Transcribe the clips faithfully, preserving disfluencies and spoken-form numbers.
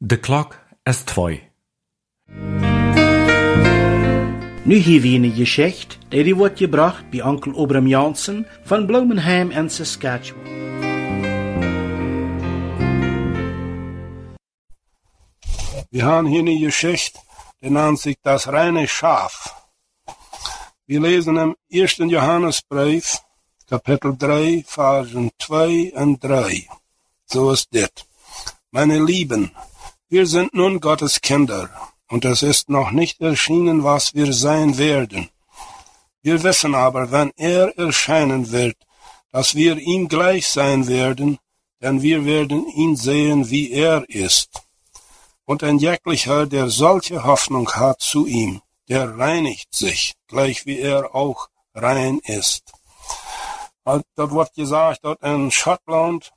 De klok is twee. Nu hier weer een geschicht, die wordt gebracht bij onkel Obram Jansen van Bloemenheim en Saskatchewan. Wir haben hier eine Geschichte, die nennt sich das reine Schaf. Wir lesen im ersten Johannesbrief, Kapitel drei, Versen zwei und drei. So ist dit. Meine Lieben, wir sind nun Gottes Kinder, und es ist noch nicht erschienen, was wir sein werden. Wir wissen aber, wenn er erscheinen wird, dass wir ihm gleich sein werden, denn wir werden ihn sehen, wie er ist. Und ein jeglicher, der solche Hoffnung hat zu ihm, der reinigt sich, gleich wie er auch rein ist. Dat wordt gesagt, dat in Schottland,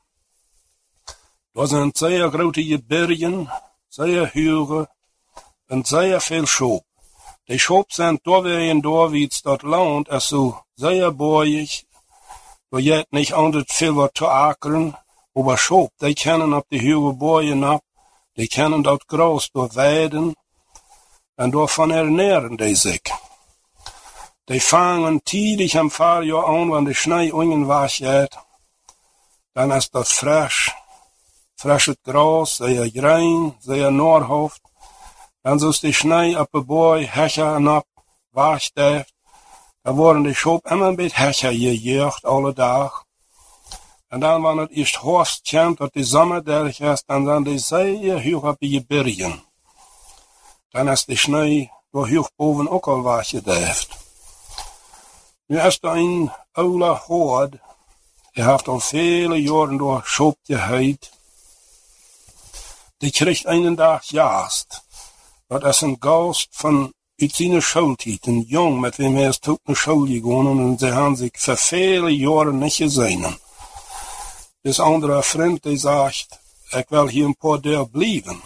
dat zijn zeer grote bergen, zeer hoge, en zeer veel schop. Die schop zijn doorweg en doorwiets dat land, is zo zeer boeig, waar je het niet anders veel wat te akeren, maar schop, die kennen op de hoge boeien op, die kennen dat gras door weiden, en daarvan ernähren die zich. Die fangen tidig am Fahrjahr an, wenn die Schnee ungenwasch geht. Dann ist das frisch, frisches Gras, sehr grün, sehr nahrhaft. Dann ist die Schnee ab der Boy, Hecher und ab, wasch deft. Da worden die Schop immer mit Hecher gejagt, alle Tag. Und dann, wenn es erst Horst kommt, dass die Sommer durch ist, dann sind die sehr hoch auf die Bergen. Dann ist die Schnee durch hoch oben auch al waschen deft. Nu is er een oude hoord, die heeft al vele jaren door schop geheid. Die krijgt een dag jaast. Dat is een gast van uit zijn schooltijd, een jong met wem hij is tot naar school gegaan en ze hebben zich voor vele jaren niet gezien. Dus andere vriend die zegt, ik wil hier een paar dagen blijven.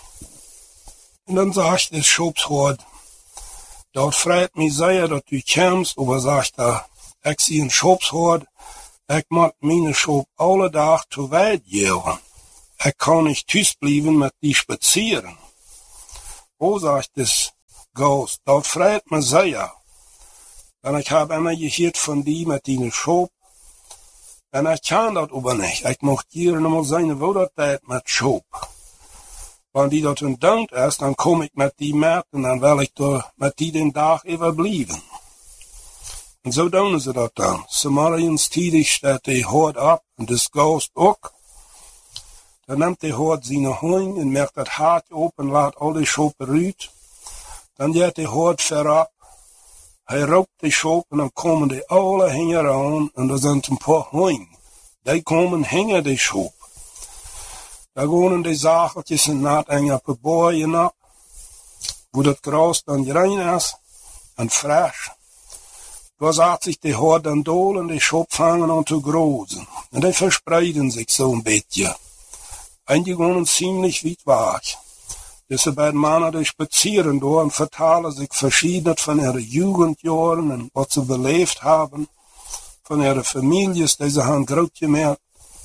En dan zegt de schopshoord, dat vreet mij zeer dat u komst, maar zegt er, ik zie een schopshoord, ik moet mijn schop alle dag te wijd geven. Ik kan niet thuis blijven met die spazieren. O, zegt de gast, dat vreet mij zeer. En ik heb immer gehoord van die met die schop. En ik kan dat aber niet. Ik mocht hier nog maar zijn woordertijd met schop. Wenn die dort een dank is, dan kom ik met die met en dan wil ik door met die den dag even blijven. En zo doen ze dat dan. Samariëns tidig staat die hoort op en de gast ook. Dan neemt die hoort zijn hoing en merkt het haartje op en laat al die schopen uit. Dan gaat die hoort verop. Hij rookt die schop en dan komen die alle hingen aan en er zijn een paar hoing. Die komen hingen die schop. Daar gaan die zageltjes en naad en op de boeien op, wo dat gras dan rein is en frisch. Daar zat zich die hoort dan dol en die schop vangen aan te grozen. En die verspreiden zich zo'n beetje. En die gaan ziemlich weit weg. Diese beiden Männer, die spazieren door en vertalen zich verschiedene van ihre Jugendjahre en wat ze beleefd hebben, van ihre families die ze hebben groot gemaakt.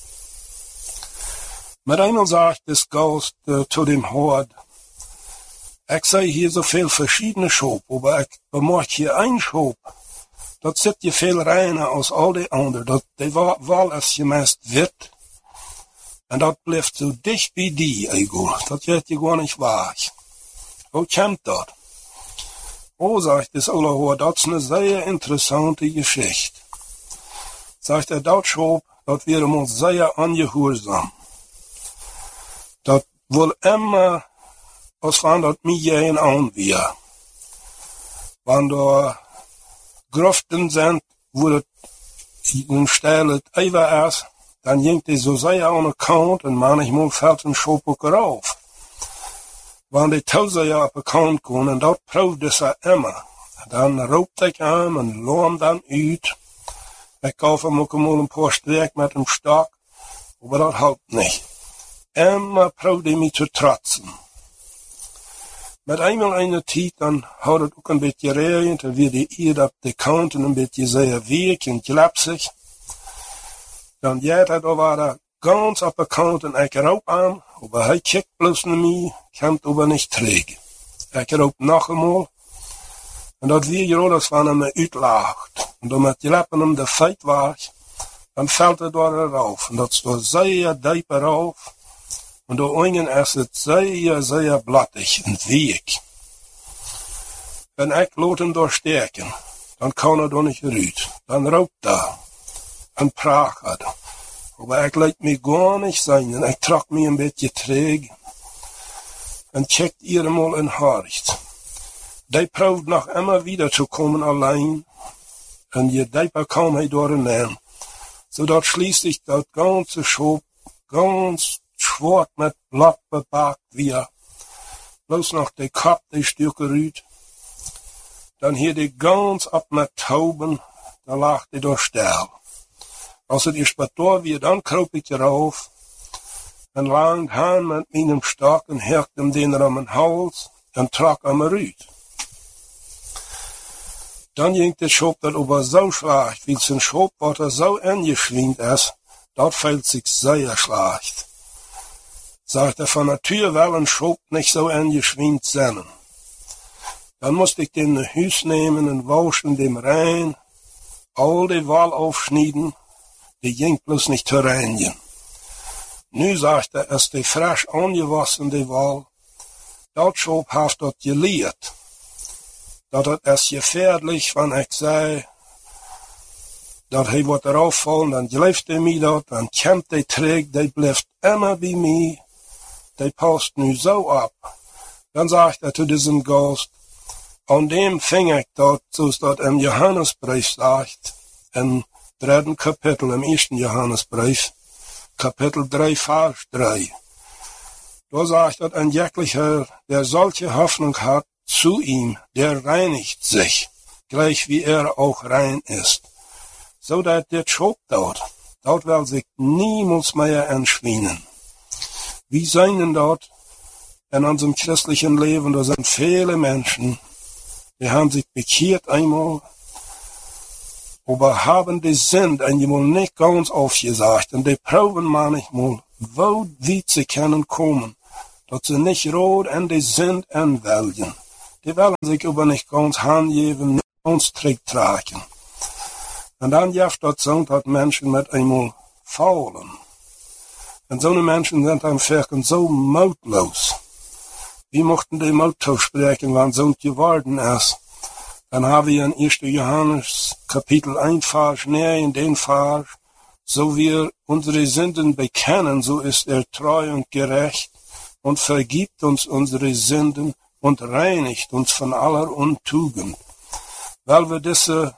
Met eenmaal zegt de gast uh, zu dem Hort, ik zie hier zoveel verschiedene Schop, maar ik bemerk hier een Schop. Dat zit je veel reiner als al die anderen. Dat die wal is je meest wit. En dat blijft zo dicht bij die, eigenlijk. Dat gaat je gewoon niet weg. Hoe komt dat? Oh, zegt de oude Hort, dat is een zeer interessante Geschichte. Zegt er, dat Schop, dat wäre ons zeer ongehoorzaam. Dat wil immer, als van dat mij een aan weer. Wanneer er groften zijn, wo het een stijl het even is, dan jinkt hij zo zeer aan de kant en manchmal valt een schop ook eraf. Wanneer die tauze ja op de kant komen, en dat proefde ze immer. Dan roept ik aan en loom dan uit. Ik gaf hem ook eenmaal een paar streek met een stok, maar dat helpt niet. Immer probeerde mij te trotsen. Met eenmaal eine tijd, dan had het ook een beetje regend, en weer de eer op de kanten een beetje zeer week en glapsig. Dan gaat het over ganz op de kant en ik roep aan, aber hij kijkt bloß naar mij, kan aber nicht trägen. Ik roep nog eenmaal, en dat weer je alles van hem uitlaagt. En dan met je lippen hem de feit was, dan fällt er door eraf. En dat is door zeer diep eraf. En door ingen is het zeer, zeer blattig en week. En ik laat hem doorsteken, dan kan er door niet eruit. Dan rookt er en praat er. Aber ik laat me gar nicht sein en ik trok me een beetje terug. En checkt eenmaal in hart. Die proeft nog immer wieder zu kommen allein. En je dieper kam hij door een naam. Zodat schließlich dat ganze Schop ganz schwarz met Blatt bepakt weer. Bloß noch die Kopf, die Stücke rüht. Dan hier die ganz ab met Tauben, da lag die door Sterl. Als het is wat door weer, dan kroop ik eraf. En langt aan met mijn stok en herkt hem den om mijn hals en trok hem eruit. Dan ging de Schop dat over zo schlecht, wie zijn Schop wat er zo angeschwingt is, dat fällt sich sehr schlecht. Sagt er von Natur wel een Schop nicht so angeschwingt sein. Dan moest ik den naar huis nemen en waschen dem rein, al die Wal aufschneiden, die ging bloß nicht zu reinigen. Nu sagt er, ist die frisch angewaschene Wal, dat Schop haft dat geleerd. Dat het is gefährlich, wenn ich sei, dat hij wordt eraf vallen, dan blijft hij mij dat, dan komt hij terug, die blijft immer bij mij, die past nu zo op. Dan sagt er zu diesem Gast, an dem fing ich dat, zoals dat im Johannesbrief sagt, in dritten Kapitel, im ersten Johannesbrief, Kapitel drei, Vers drei. Da sagt dat ein jeglicher, der solche Hoffnung hat, zu ihm, der reinigt sich, gleich wie er auch rein ist. So dat der Schop dort, dort will sich niemals mehr entschwinden. Wie seien dort in unserem christlichen Leben, da sind viele Menschen, die haben sich bekehrt einmal, aber haben die Sinn einmal nicht ganz aufgesagt, und die proben manchmal, wo weit sie können kommen, dass sie nicht rot in die Sinn anwählen. Die wollen sich aber nicht ganz hingeben, nicht ganz tragen. Und dann gibt es so, dass Menschen mit einmal faulen. Und so eine Menschen sind dann vielleicht so mautlos. Wie mochten die Mut sprechen, wenn so geworden ist? Dann haben wir in ersten Johannes Kapitel eins, Vers näher in den Vers, so wir unsere Sünden bekennen, so ist er treu und gerecht und vergibt uns unsere Sünden und reinigt uns von aller Untugend. Weil wir diese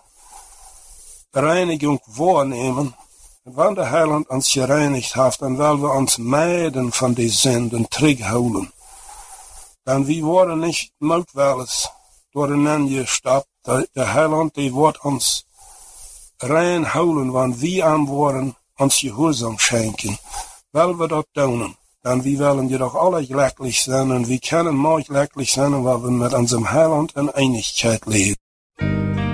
Reinigung wahrnehmen, und wenn der Heiland uns gereinigt hat, dann wollen wir uns meiden von den Sünden zurückholen. Dann wir worden nicht mutwillig durcheinander gestappt. Der Heiland, die wird uns reinholen, wenn wir am worden uns Gehorsam schenken. Weil wir das tun, dann wir wollen jedoch alle glücklich sein, und wir können mal glücklich sein, weil wir mit unserem Heiland in Einigkeit leben.